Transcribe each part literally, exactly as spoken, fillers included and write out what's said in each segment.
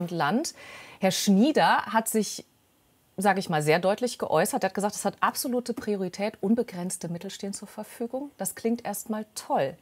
Land. Herr Schnieder hat sich, sage ich mal, sehr deutlich geäußert. Er hat gesagt, es hat absolute Priorität, unbegrenzte Mittel stehen zur Verfügung. Das klingt erst mal toll.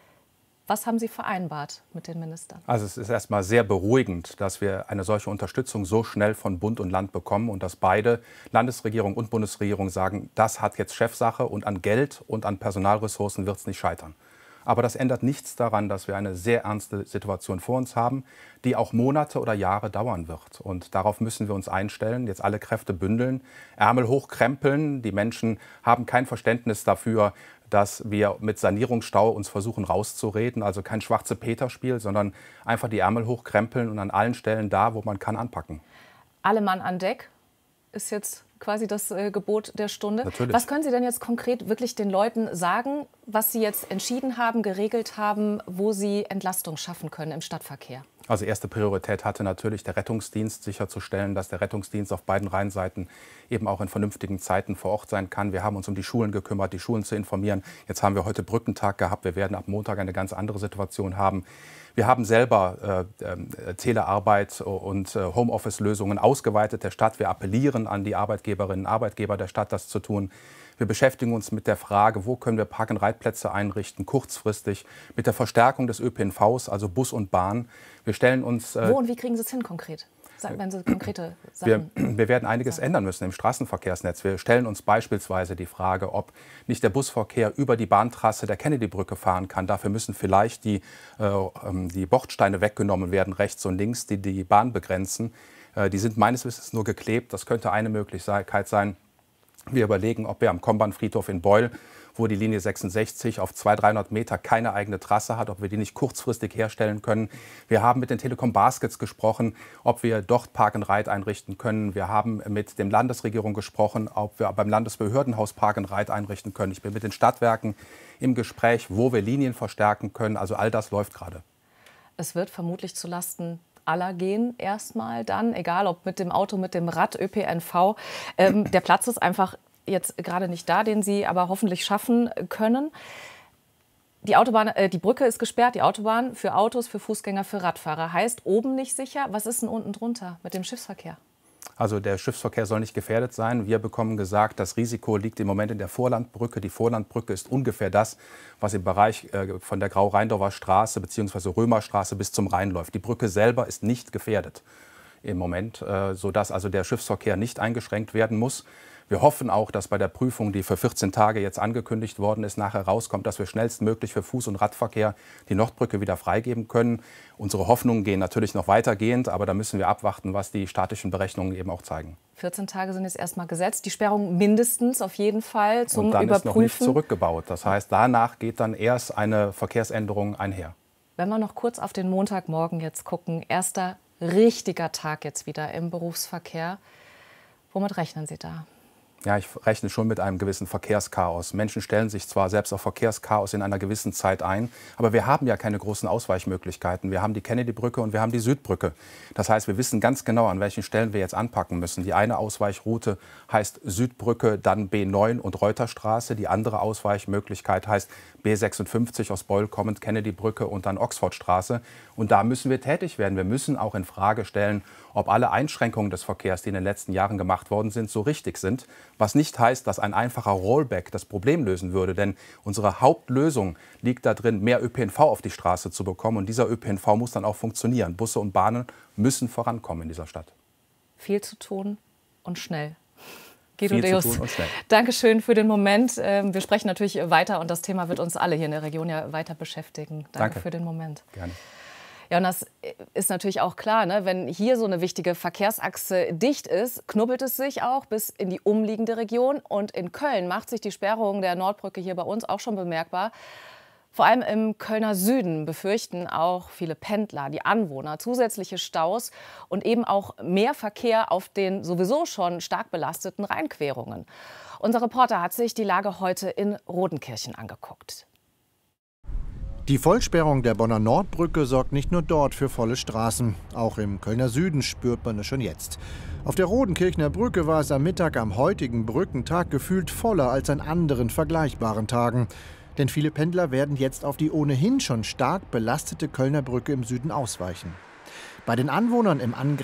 Was haben Sie vereinbart mit den Ministern? Also es ist erst mal sehr beruhigend, dass wir eine solche Unterstützung so schnell von Bund und Land bekommen und dass beide, Landesregierung und Bundesregierung, sagen, das hat jetzt Chefsache und an Geld und an Personalressourcen wird es nicht scheitern. Aber das ändert nichts daran, dass wir eine sehr ernste Situation vor uns haben, die auch Monate oder Jahre dauern wird. Und darauf müssen wir uns einstellen, jetzt alle Kräfte bündeln, Ärmel hochkrempeln. Die Menschen haben kein Verständnis dafür, dass wir mit Sanierungsstau uns versuchen rauszureden. Also kein Schwarze-Peter-Spiel, sondern einfach die Ärmel hochkrempeln und an allen Stellen da, wo man kann, anpacken. Alle Mann an Deck ist jetzt quasi das äh, Gebot der Stunde. Natürlich. Was können Sie denn jetzt konkret wirklich den Leuten sagen, was Sie jetzt entschieden haben, geregelt haben, wo Sie Entlastung schaffen können im Stadtverkehr? Also erste Priorität hatte natürlich der Rettungsdienst, sicherzustellen, dass der Rettungsdienst auf beiden Rheinseiten eben auch in vernünftigen Zeiten vor Ort sein kann. Wir haben uns um die Schulen gekümmert, die Schulen zu informieren. Jetzt haben wir heute Brückentag gehabt. Wir werden ab Montag eine ganz andere Situation haben. Wir haben selber äh, äh, Telearbeit und äh, Homeoffice-Lösungen ausgeweitet der Stadt. Wir appellieren an die Arbeitgeberinnen und Arbeitgeber der Stadt, das zu tun. Wir beschäftigen uns mit der Frage, wo können wir Park- und Reitplätze einrichten, kurzfristig, mit der Verstärkung des Ö P N Vs, also Bus und Bahn. Wir stellen uns... Äh, wo und wie kriegen Sie es hin konkret? Sagen, wenn Sie konkrete Sachen wir, wir werden einiges sagen. ändern müssen im Straßenverkehrsnetz. Wir stellen uns beispielsweise die Frage, ob nicht der Busverkehr über die Bahntrasse der Kennedy-Brücke fahren kann. Dafür müssen vielleicht die, äh, die Bordsteine weggenommen werden, rechts und links, die die Bahn begrenzen. Äh, die sind meines Wissens nur geklebt. Das könnte eine Möglichkeit sein. Wir überlegen, ob wir am Kombahnfriedhof in Beul, wo die Linie sechsundsechzig auf zweihundert, dreihundert Meter keine eigene Trasse hat, ob wir die nicht kurzfristig herstellen können. Wir haben mit den Telekom Baskets gesprochen, ob wir dort Park and Ride einrichten können. Wir haben mit der Landesregierung gesprochen, ob wir beim Landesbehördenhaus Park and Ride einrichten können. Ich bin mit den Stadtwerken im Gespräch, wo wir Linien verstärken können. Also all das läuft gerade. Es wird vermutlich zulasten aller gehen erstmal dann, egal ob mit dem Auto, mit dem Rad, Ö P N V. Ähm, der Platz ist einfach jetzt gerade nicht da, den Sie aber hoffentlich schaffen können. Die Autobahn, äh, die Brücke ist gesperrt, die Autobahn für Autos, für Fußgänger, für Radfahrer. Heißt oben nicht sicher. Was ist denn unten drunter mit dem Schiffsverkehr? Also der Schiffsverkehr soll nicht gefährdet sein. Wir bekommen gesagt, das Risiko liegt im Moment in der Vorlandbrücke. Die Vorlandbrücke ist ungefähr das, was im Bereich äh, von der Grau-Rheindorfer Straße bzw. Römerstraße bis zum Rhein läuft. Die Brücke selber ist nicht gefährdet im Moment, äh, sodass also der Schiffsverkehr nicht eingeschränkt werden muss. Wir hoffen auch, dass bei der Prüfung, die für vierzehn Tage jetzt angekündigt worden ist, nachher rauskommt, dass wir schnellstmöglich für Fuß- und Radverkehr die Nordbrücke wieder freigeben können. Unsere Hoffnungen gehen natürlich noch weitergehend, aber da müssen wir abwarten, was die statischen Berechnungen eben auch zeigen. vierzehn Tage sind jetzt erstmal gesetzt, die Sperrung mindestens auf jeden Fall zum Überprüfen. Und dann Überprüfen. ist noch nicht zurückgebaut. Das heißt, danach geht dann erst eine Verkehrsänderung einher. Wenn wir noch kurz auf den Montagmorgen jetzt gucken, erster richtiger Tag jetzt wieder im Berufsverkehr. Womit rechnen Sie da? Ja, ich rechne schon mit einem gewissen Verkehrschaos. Menschen stellen sich zwar selbst auf Verkehrschaos in einer gewissen Zeit ein, aber wir haben ja keine großen Ausweichmöglichkeiten. Wir haben die Kennedy-Brücke und wir haben die Südbrücke. Das heißt, wir wissen ganz genau, an welchen Stellen wir jetzt anpacken müssen. Die eine Ausweichroute heißt Südbrücke, dann B neun und Reuterstraße. Die andere Ausweichmöglichkeit heißt B sechsundfünfzig aus Beul kommend, Kennedy-Brücke und dann Oxfordstraße. Und da müssen wir tätig werden. Wir müssen auch in Frage stellen, ob alle Einschränkungen des Verkehrs, die in den letzten Jahren gemacht worden sind, so richtig sind. Was nicht heißt, dass ein einfacher Rollback das Problem lösen würde. Denn unsere Hauptlösung liegt da drin, mehr Ö P N V auf die Straße zu bekommen. Und dieser Ö P N V muss dann auch funktionieren. Busse und Bahnen müssen vorankommen in dieser Stadt. Viel zu tun und schnell. Viel zu tun und schnell. Dankeschön für den Moment. Wir sprechen natürlich weiter und das Thema wird uns alle hier in der Region ja weiter beschäftigen. Danke, Danke. für den Moment. Gerne. Ja, und das ist natürlich auch klar, ne? Wenn hier so eine wichtige Verkehrsachse dicht ist, knubbelt es sich auch bis in die umliegende Region. Und in Köln macht sich die Sperrung der Nordbrücke hier bei uns auch schon bemerkbar. Vor allem im Kölner Süden befürchten auch viele Pendler, die Anwohner, zusätzliche Staus und eben auch mehr Verkehr auf den sowieso schon stark belasteten Rheinquerungen. Unser Reporter hat sich die Lage heute in Rodenkirchen angeguckt. Die Vollsperrung der Bonner Nordbrücke sorgt nicht nur dort für volle Straßen. Auch im Kölner Süden spürt man es schon jetzt. Auf der Rodenkirchner Brücke war es am Mittag am heutigen Brückentag gefühlt voller als an anderen vergleichbaren Tagen. Denn viele Pendler werden jetzt auf die ohnehin schon stark belastete Kölner Brücke im Süden ausweichen. Bei den Anwohnern im angrenzenden